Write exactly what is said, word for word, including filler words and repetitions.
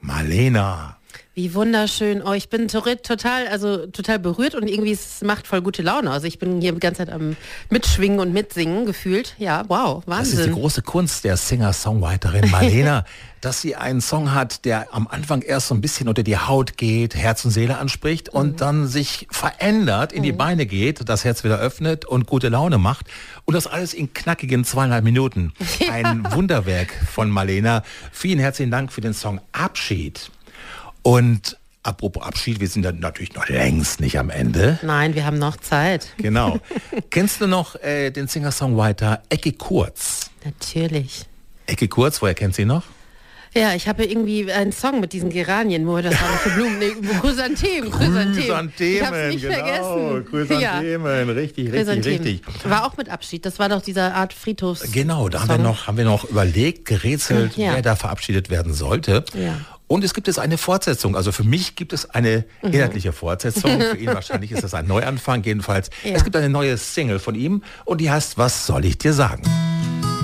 Malena. Wie wunderschön. Oh, ich bin total, also total berührt und irgendwie es macht voll gute Laune. Also ich bin hier die ganze Zeit am Mitschwingen und Mitsingen gefühlt. Ja, wow, Wahnsinn. Das ist die große Kunst der Singer-Songwriterin Malena, dass sie einen Song hat, der am Anfang erst so ein bisschen unter die Haut geht, Herz und Seele anspricht und mhm. dann sich verändert, in mhm. die Beine geht, das Herz wieder öffnet und gute Laune macht. Und das alles in knackigen zweieinhalb Minuten. Ja. Ein Wunderwerk von Malena. Vielen herzlichen Dank für den Song Abschied. Und apropos Abschied, wir sind ja natürlich noch längst nicht am Ende. Nein, wir haben noch Zeit. Genau. Kennst du noch äh, den Singer-Songwriter Ecke Kurz? Natürlich. Ecke Kurz, woher kennst du ihn noch? Ja, ich habe irgendwie einen Song mit diesen Geranien, wo das war für Blumen, nee, Chrysanthemen, Chrysanthemen. Chrysanthemen, ich hab's nicht genau. vergessen. Chrysanthemen, ja. richtig, richtig, Chrysanthemen. richtig. War auch mit Abschied, das war doch dieser Art Friedhofs. Genau, da haben wir, noch, haben wir noch überlegt, gerätselt, ja. wer da verabschiedet werden sollte. Ja. Und es gibt jetzt eine Fortsetzung. Also für mich gibt es eine mhm. inhaltliche Fortsetzung. Für ihn wahrscheinlich ist das ein Neuanfang. Jedenfalls, ja. es gibt eine neue Single von ihm und die heißt Was soll ich dir sagen?